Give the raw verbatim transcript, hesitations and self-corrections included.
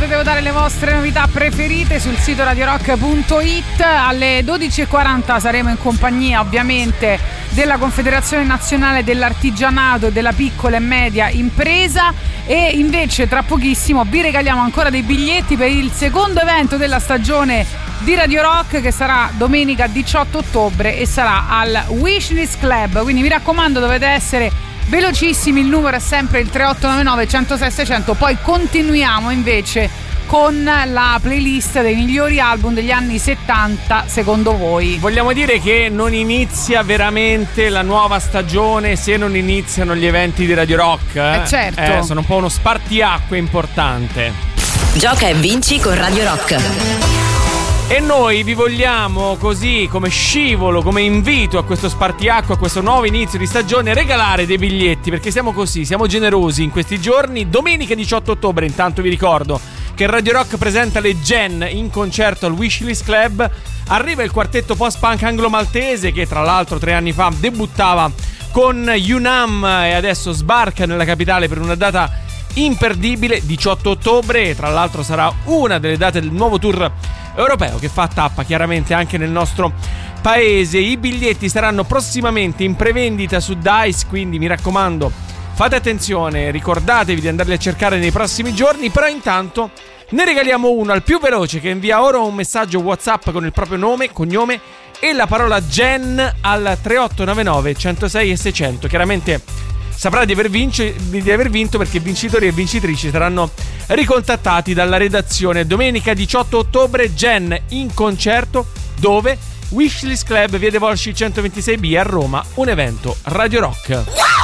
potete votare le vostre novità preferite sul sito radio rock punto it. Alle dodici e quaranta saremo in compagnia ovviamente della Confederazione Nazionale dell'Artigianato e della Piccola e Media Impresa, e invece tra pochissimo vi regaliamo ancora dei biglietti per il secondo evento della stagione di Radio Rock, che sarà domenica diciotto ottobre e sarà al Wishlist Club. Quindi mi raccomando, dovete essere velocissimi, il numero è sempre il tre otto nove nove uno zero sei sei zero zero. Poi continuiamo invece con la playlist dei migliori album degli anni settanta secondo voi. Vogliamo dire che non inizia veramente la nuova stagione se non iniziano gli eventi di Radio Rock. Eh, eh certo. Eh, sono un po' uno spartiacque importante. Gioca e vinci con Radio Rock. E noi vi vogliamo, così come scivolo, come invito a questo spartiacque, a questo nuovo inizio di stagione, regalare dei biglietti, perché siamo così, siamo generosi in questi giorni. Domenica diciotto ottobre, intanto vi ricordo che Radio Rock presenta le Gen in concerto al Wishlist Club. Arriva il quartetto post-punk anglo-maltese che tra l'altro tre anni fa debuttava con Unam e adesso sbarca nella capitale per una data imperdibile, diciotto ottobre, e tra l'altro sarà una delle date del nuovo tour europeo che fa tappa chiaramente anche nel nostro paese. I biglietti saranno prossimamente in prevendita su Dice, quindi mi raccomando, fate attenzione, ricordatevi di andarli a cercare nei prossimi giorni. Però intanto ne regaliamo uno al più veloce che invia ora un messaggio WhatsApp con il proprio nome, cognome e la parola Gen al tre otto nove nove uno zero sei sei zero zero. Chiaramente saprà di aver, vinci, di aver vinto, perché vincitori e vincitrici saranno ricontattati dalla redazione. Domenica diciotto ottobre Gen in concerto, dove? Wishlist Club, via De Volsci centoventisei B a Roma, un evento Radio Rock.